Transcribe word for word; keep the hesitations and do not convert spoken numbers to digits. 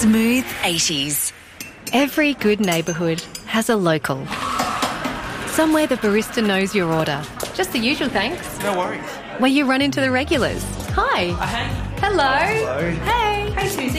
Smooth eighties. Every good neighbourhood has a local. Somewhere the barista knows your order. Just the usual thanks. No worries. Where you run into the regulars. Hi. Uh, hey. Hello. Hello. Hey. Hey, Susie.